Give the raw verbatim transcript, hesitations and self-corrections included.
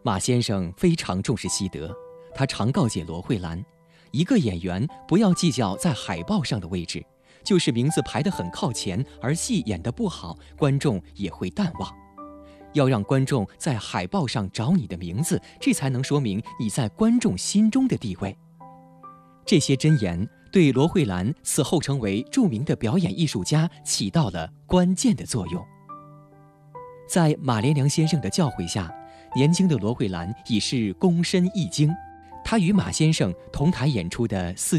马先生非常重视西德，他常告诫罗慧兰，一个演员不要计较在海报上的位置，就是名字排得很靠前，而戏演得不好，观众也会淡忘。要让观众在海报上找你的名字，这才能说明你在观众心中的地位。这些箴言对罗慧兰此后成为著名的表演艺术家起到了关键的作用。在马连良先生的教诲下，年轻的罗慧兰已是躬身一经，她与马先生同台演出的四